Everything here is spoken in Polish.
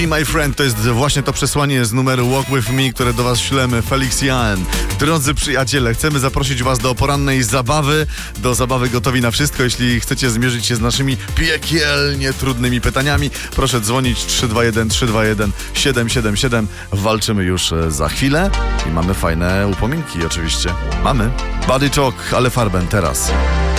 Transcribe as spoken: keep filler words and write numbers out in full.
Be My Friend to jest właśnie to przesłanie z numeru Walk With Me, które do was ślemy. Felix Jan. Drodzy przyjaciele, chcemy zaprosić was do porannej zabawy, do zabawy gotowi na wszystko. Jeśli chcecie zmierzyć się z naszymi piekielnie trudnymi pytaniami, proszę dzwonić trzy dwa jeden trzy dwa jeden siedem siedem siedem. Walczymy już za chwilę i mamy fajne upominki oczywiście. Mamy. Body Talk, ale Farben teraz.